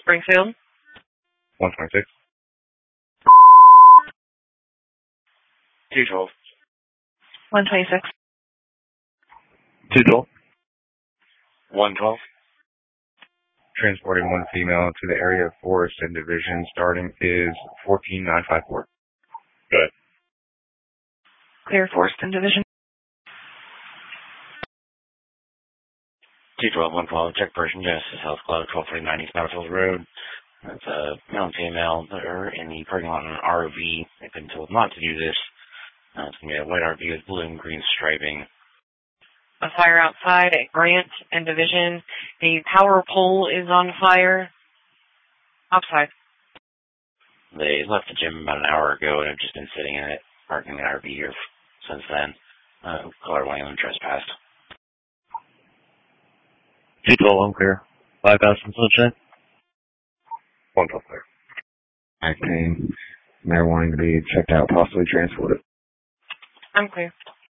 Springfield. 126. 212. 126. 212. 112. Transporting one female to the area of Forest and Division. Starting is 14954. Good. Clear Forest and Division. 212, 112. Check Persian Genesis Health Club, 1249 East Northfield Road. That's a male and female that are in the parking lot in an RV. They've been told not to do this. It's going to be a white RV with blue and green striping. A fire outside at Grant and Division. The power pole is on fire. Outside. They left the gym about an hour ago and have just been sitting in it, parking the RV here since then. Caller William trespassed. 212, unclear. 5,000 sunshine. 112 clear. Back pain. They're wanting to be checked out, possibly transported. I'm clear.